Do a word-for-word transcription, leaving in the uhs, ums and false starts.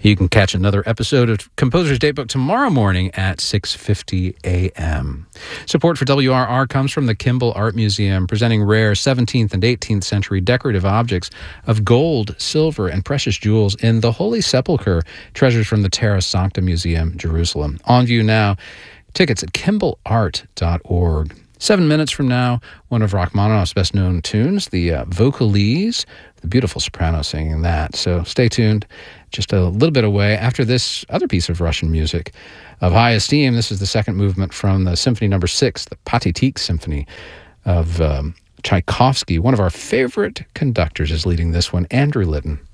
You can catch another episode of Composer's Datebook tomorrow morning at six fifty a.m. Support for W R R comes from the Kimball Art Museum, presenting rare seventeenth and eighteenth century decorative objects of gold, silver, and precious jewels in the Holy Sepulchre, treasures from the Terra Sancta Museum, Jerusalem. On view now. Tickets at kimball art dot org. Seven minutes from now, one of Rachmaninoff's best-known tunes, the uh, Vocalese, the beautiful soprano singing that. So stay tuned. Just a little bit away. After this other piece of Russian music of high esteem, this is the second movement from the Symphony Number Six, the Pathetique Symphony of um, Tchaikovsky. One of our favorite conductors is leading this one, Andrew Litton.